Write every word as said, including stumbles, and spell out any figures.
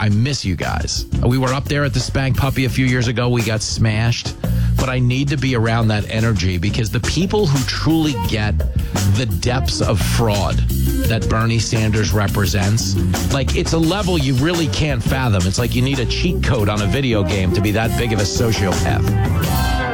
I miss you guys. We were up there at the Spank Puppy a few years ago. We got smashed. But I need to be around that energy because the people who truly get the depths of fraud that Bernie Sanders represents, like, it's a level you really can't fathom. It's like you need a cheat code on a video game to be that big of a sociopath.